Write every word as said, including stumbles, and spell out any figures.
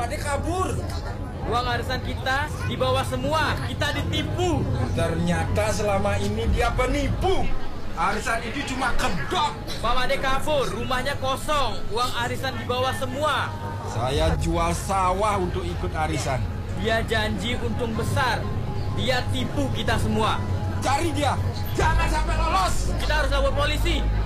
Pak De kabur. Uang arisan kita dibawa semua, kita ditipu. Ternyata selama ini dia penipu. Arisan itu cuma kedok. Pak De kabur, rumahnya kosong, uang arisan dibawa semua. Saya jual sawah untuk ikut arisan. Dia janji untung besar, dia tipu kita semua. Cari dia, jangan sampai lolos. Kita harus lapor polisi.